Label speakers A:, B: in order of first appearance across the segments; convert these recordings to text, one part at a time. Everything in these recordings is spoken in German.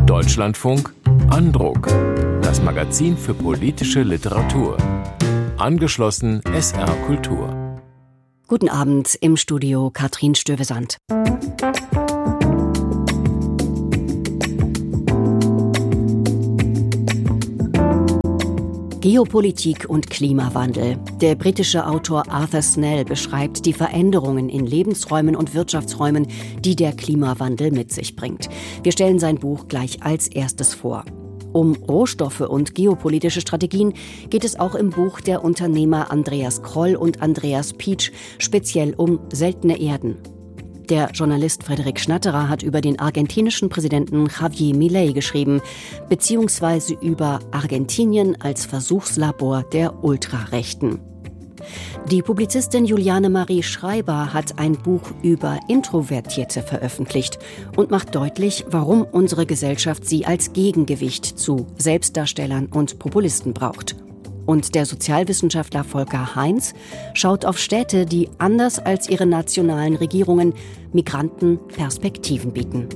A: Deutschlandfunk Andruck, das Magazin für politische Literatur. Angeschlossen SR Kultur.
B: Guten Abend, im Studio Katrin Stövesand. Geopolitik und Klimawandel. Der britische Autor Arthur Snell beschreibt die Veränderungen in Lebensräumen und Wirtschaftsräumen, die der Klimawandel mit sich bringt. Wir stellen sein Buch gleich als erstes vor. Um Rohstoffe und geopolitische Strategien geht es auch im Buch der Unternehmer Andreas Kroll und Andreas Pietsch, speziell um seltene Erden. Der Journalist Frederik Schnatterer hat über den argentinischen Präsidenten Javier Milei geschrieben, beziehungsweise über Argentinien als Versuchslabor der Ultrarechten. Die Publizistin Juliane Marie Schreiber hat ein Buch über Introvertierte veröffentlicht und macht deutlich, warum unsere Gesellschaft sie als Gegengewicht zu Selbstdarstellern und Populisten braucht. Und der Sozialwissenschaftler Volker Heinz schaut auf Städte, die anders als ihre nationalen Regierungen Migranten Perspektiven bieten.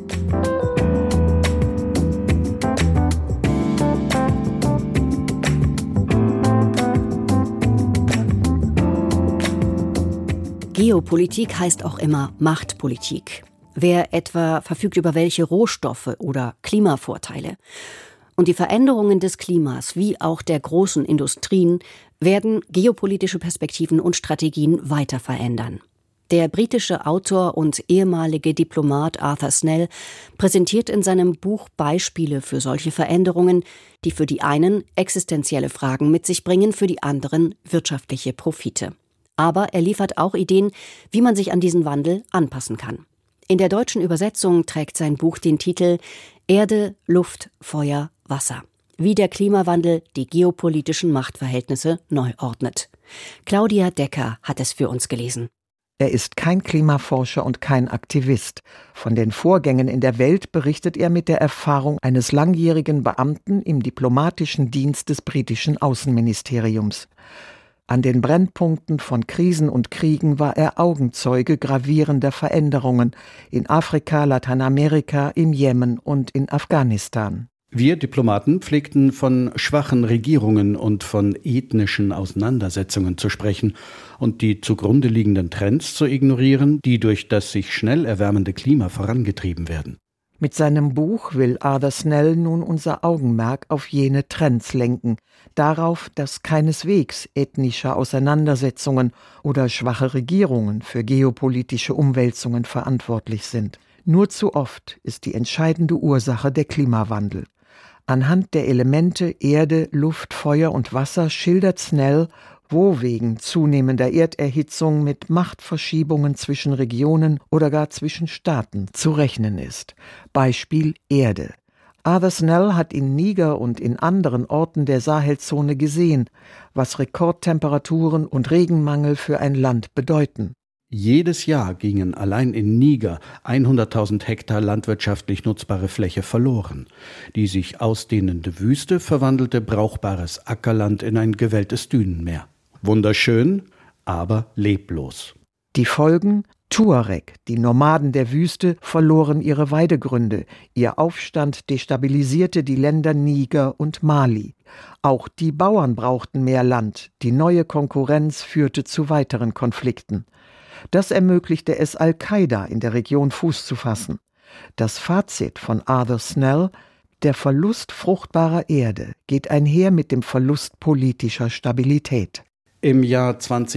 B: Geopolitik heißt auch immer Machtpolitik. Wer etwa verfügt über welche Rohstoffe oder Klimavorteile? Und die Veränderungen des Klimas wie auch der großen Industrien werden geopolitische Perspektiven und Strategien weiter verändern. Der britische Autor und ehemalige Diplomat Arthur Snell präsentiert in seinem Buch Beispiele für solche Veränderungen, die für die einen existenzielle Fragen mit sich bringen, für die anderen wirtschaftliche Profite. Aber er liefert auch Ideen, wie man sich an diesen Wandel anpassen kann. In der deutschen Übersetzung trägt sein Buch den Titel Erde, Luft, Feuer, Wasser. Wie der Klimawandel die geopolitischen Machtverhältnisse neu ordnet. Claudia Decker hat es für uns gelesen.
C: Er ist kein Klimaforscher und kein Aktivist. Von den Vorgängen in der Welt berichtet er mit der Erfahrung eines langjährigen Beamten im diplomatischen Dienst des britischen Außenministeriums. An den Brennpunkten von Krisen und Kriegen war er Augenzeuge gravierender Veränderungen in Afrika, Lateinamerika, im Jemen und in Afghanistan.
D: Wir Diplomaten pflegten von schwachen Regierungen und von ethnischen Auseinandersetzungen zu sprechen und die zugrunde liegenden Trends zu ignorieren, die durch das sich schnell erwärmende Klima vorangetrieben werden.
C: Mit seinem Buch will Arthur Snell nun unser Augenmerk auf jene Trends lenken, darauf, dass keineswegs ethnische Auseinandersetzungen oder schwache Regierungen für geopolitische Umwälzungen verantwortlich sind. Nur zu oft ist die entscheidende Ursache der Klimawandel. Anhand der Elemente Erde, Luft, Feuer und Wasser schildert Snell, wo wegen zunehmender Erderhitzung mit Machtverschiebungen zwischen Regionen oder gar zwischen Staaten zu rechnen ist. Beispiel Erde. Arthur Snell hat in Niger und in anderen Orten der Sahelzone gesehen, was Rekordtemperaturen und Regenmangel für ein Land bedeuten.
D: Jedes Jahr gingen allein in Niger 100.000 Hektar landwirtschaftlich nutzbare Fläche verloren. Die sich ausdehnende Wüste verwandelte brauchbares Ackerland in ein gewelltes Dünenmeer. Wunderschön, aber leblos.
C: Die Folgen? Tuareg, die Nomaden der Wüste, verloren ihre Weidegründe. Ihr Aufstand destabilisierte die Länder Niger und Mali. Auch die Bauern brauchten mehr Land. Die neue Konkurrenz führte zu weiteren Konflikten. Das ermöglichte es Al-Qaida, in der Region Fuß zu fassen. Das Fazit von Arthur Snell: Der Verlust fruchtbarer Erde geht einher mit dem Verlust politischer Stabilität.
D: Im Jahr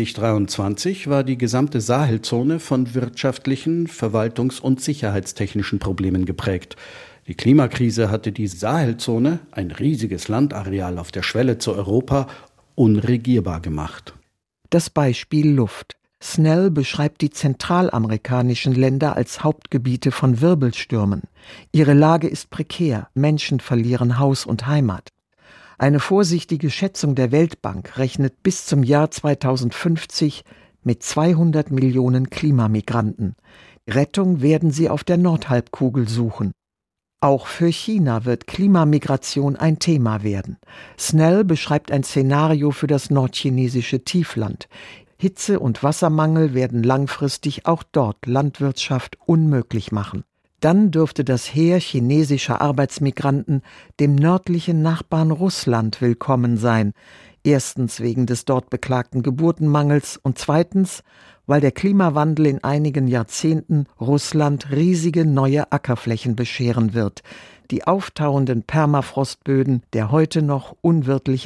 D: 2023 war die gesamte Sahelzone von wirtschaftlichen, verwaltungs- und sicherheitstechnischen Problemen geprägt. Die Klimakrise hatte die Sahelzone, ein riesiges Landareal auf der Schwelle zu Europa, unregierbar gemacht.
C: Das Beispiel Luft. Snell beschreibt die zentralamerikanischen Länder als Hauptgebiete von Wirbelstürmen. Ihre Lage ist prekär, Menschen verlieren Haus und Heimat. Eine vorsichtige Schätzung der Weltbank rechnet bis zum Jahr 2050 mit 200 Millionen Klimamigranten. Rettung werden sie auf der Nordhalbkugel suchen. Auch für China wird Klimamigration ein Thema werden. Snell beschreibt ein Szenario für das nordchinesische Tiefland. Hitze- und Wassermangel werden langfristig auch dort Landwirtschaft unmöglich machen. dann dürfte das Heer chinesischer Arbeitsmigranten dem nördlichen Nachbarn Russland willkommen sein. Erstens wegen des dort beklagten Geburtenmangels und zweitens, weil der Klimawandel in einigen Jahrzehnten Russland riesige neue Ackerflächen bescheren wird. Die auftauenden Permafrostböden der heute noch unwirtlichen